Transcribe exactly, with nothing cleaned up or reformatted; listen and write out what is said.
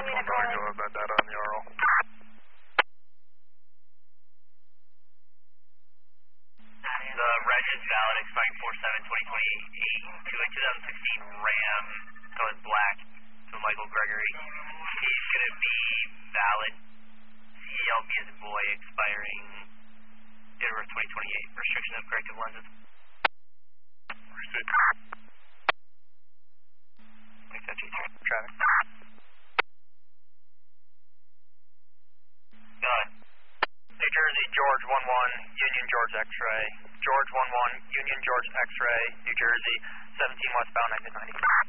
one unit calling. Go about that on the R L. The reg is valid, expiring four seven twenty twenty-eight to a two thousand sixteen Ram colored black to Michael Gregory. He's going to be valid, C L B as a boy, expiring January twenty twenty-eight. Restriction of corrective lenses. Received. Thanks, F G three. Traffic. Go ahead. New Jersey, George one one, Union George X-ray. George one one, Union George X-ray, New Jersey, seventeen westbound, exit ninety.